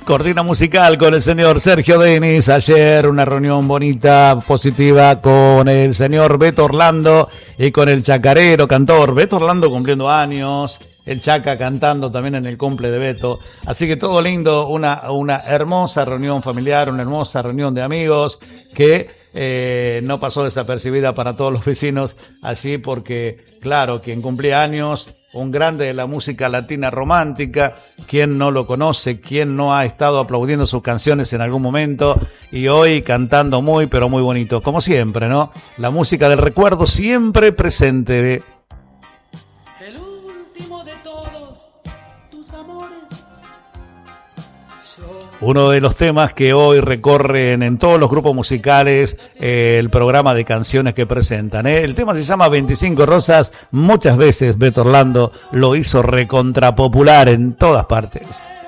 Cortina musical con el señor Sergio Denis. Ayer una reunión bonita, positiva con el señor Beto Orlando y con el chacarero cantor. Beto Orlando cumpliendo años, el Chaca cantando también en el cumple de Beto. Así que todo lindo, una hermosa reunión familiar, una hermosa reunión de amigos que no pasó desapercibida para todos los vecinos, así porque, claro, quien cumplía años, un grande de la música latina romántica, quien no lo conoce, quien no ha estado aplaudiendo sus canciones en algún momento y hoy cantando muy, pero muy bonito, como siempre, ¿no? La música del recuerdo siempre presente. El último de todos tus amores. Uno de los temas que hoy recorren en todos los grupos musicales el programa de canciones que presentan. El tema se llama 25 Rosas. Muchas veces Beto Orlando lo hizo recontrapopular en todas partes.